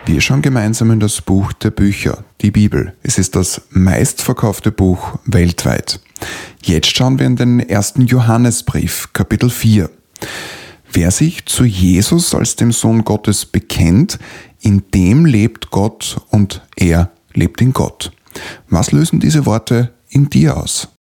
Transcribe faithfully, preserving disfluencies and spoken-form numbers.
Wir schauen gemeinsam in das Buch der Bücher, die Bibel. Es ist das meistverkaufte Buch weltweit. Jetzt schauen wir in den ersten Johannesbrief, Kapitel vier. Wer sich zu Jesus als dem Sohn Gottes bekennt, in dem lebt Gott und er lebt in Gott. Was lösen diese Worte in dir aus?